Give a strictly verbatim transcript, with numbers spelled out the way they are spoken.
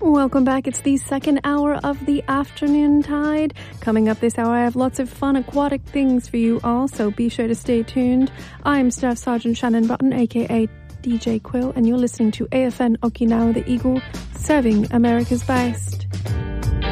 Welcome back. It's the second hour of the Afternoon Tide. Coming up this hour, I have lots of fun aquatic things for you all, so be sure to stay tuned. I'm Staff Sergeant Shannon Button, aka D J Quill, and you're listening to A F N Okinawa The Eagle, serving America's best.